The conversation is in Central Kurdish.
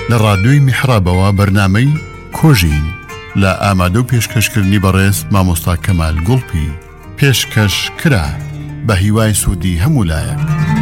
لە ڕادیۆی میحرابەوە بەرنامەی کۆژین لە ئامادە و پێشکەشکردنی بەڕێز مامۆستا کەمال گوڵپی پێشکەش کرا بە هیوای سوودی هەموو لایەک.